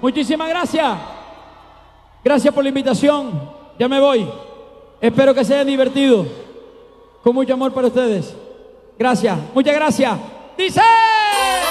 Muchísimas gracias. Gracias por la invitación. Ya me voy. Espero que se hayan divertido. Con mucho amor para ustedes. Gracias. Muchas gracias. ¡Dice!